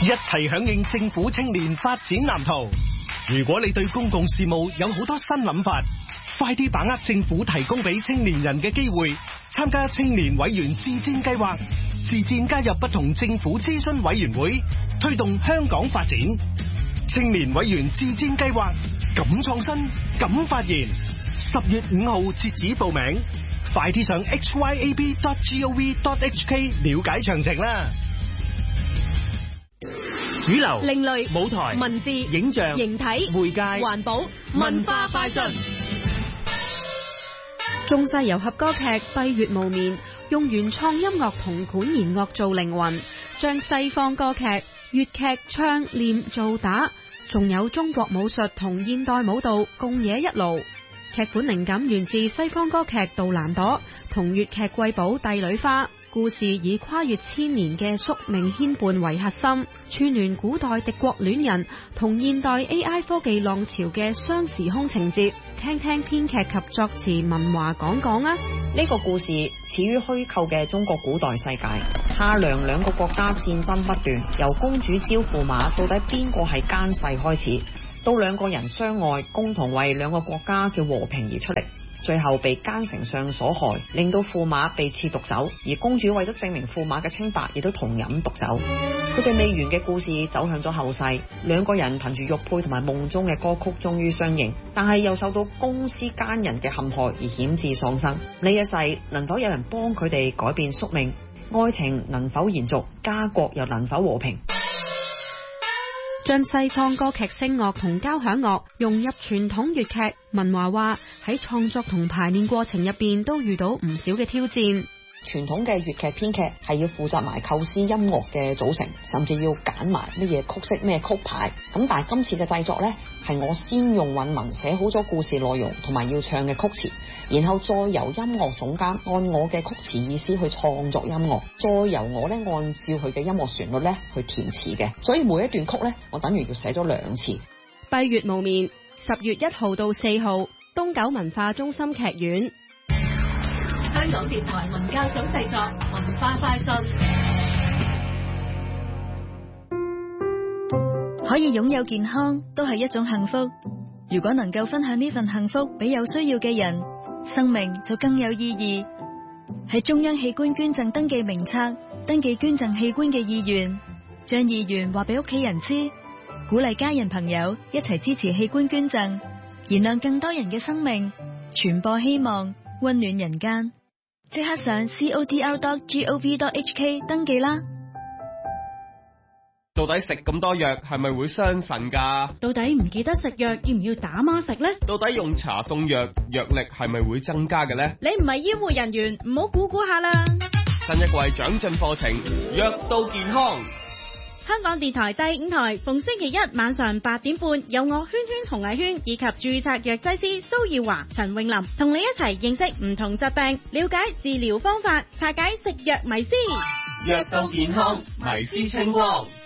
一齊響應政府青年發展藍圖。如果你對公共事務有好多新諗法，快啲把握政府提供俾青年人嘅機會，參加青年委員自薦計劃，自薦加入不同政府諮詢委員會，推動香港發展。青年委員自薦計劃，敢創新，敢發言。10月5號截止報名，快啲上 hyab.gov.hk 了解詳情啦。 主流、 另類、 舞台、 文字、 影像、 形體、 媒介、 環保、文化快訊。 中西糅合歌劇《閉月無眠》用原創音樂同管弦樂做靈魂，將西方歌劇、粵劇唱、念、做、打，仲有中國武術同現代舞蹈共冶一爐。劇本靈感源自西方歌劇《杜蘭朵》同粵劇《貴寶帝女花》。故事以跨越千年嘅宿命牽絆為核心，串聯古代敵國戀人同現代 AI 科技浪潮嘅雙時空情節。聽聽編劇及作詞文華講講啊！ 呢個故事始於虛構嘅中國古代世界，夏梁兩個國家戰爭不斷，由公主招駙馬到底邊個係奸細開始，到兩個人相愛，共同為兩個國家嘅和平而出力。最後被奸丞相所害，令到駙馬被賜毒酒，而公主為咗證明駙馬嘅清白，亦都同飲毒酒。佢哋未完嘅故事走向咗後世，兩個人憑住玉佩同埋夢中嘅歌曲終於相認，但係又受到公司奸人嘅陷害而險致喪生。呢一世能否有人幫佢哋改變宿命？愛情能否延續？家國又能否和平？ 將西方歌劇聲樂同交響樂融入傳統粵劇，文華話喺創作同排練過程入邊都遇到唔少嘅挑戰。 傳統嘅粵劇編劇係要負責埋構思音樂嘅組成，甚至要揀埋乜嘢曲式咩曲牌。咁但係今次嘅製作呢，係我先用韻文寫好咗故事內容同埋要唱嘅曲詞，然後再由音樂總監按我嘅曲詞意思去創作音樂，再由我呢按照佢嘅音樂旋律呢去填詞嘅。所以每一段曲呢，我等於要寫咗2次。 閉月無眠，10月1號到4號，東九文化中心劇院。 香港電台文教組製作文化快訊。 可以擁有健康都係一種幸福，如果能夠分享呢份幸福俾有需要嘅人，生命就更有意義。喺中央器官捐贈登記名冊登記捐贈器官嘅意願，將意願話俾屋企人知，鼓勵家人朋友一齊支持器官捐贈，燃亮更多人嘅生命，傳播希望，溫暖人間。即刻上 codr.gov.hk 登記啦！ 到底食咁多藥係咪會傷腎㗎？ 到底唔記得食藥要唔要打孖食呢？ 到底用茶送藥，藥力係咪會增加嘅呢？ 你唔係醫護人員，唔好估下啦！ 新一季長進課程，藥到健康。 香港電台第5台逢星期1晚上8點半，有我圈圈紅藝圈以及註冊藥劑師蘇耀華、陳詠琳同你一齊認識唔同疾病，了解治療方法，拆解食藥迷思。 藥到健康，迷思清光。